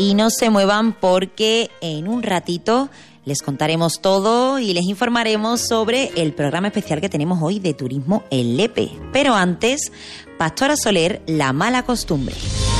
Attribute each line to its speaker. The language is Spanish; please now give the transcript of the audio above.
Speaker 1: Y no se muevan porque en un ratito les contaremos todo y les informaremos sobre el programa especial que tenemos hoy de turismo en Lepe. Pero antes, Pastora Soler, La mala costumbre.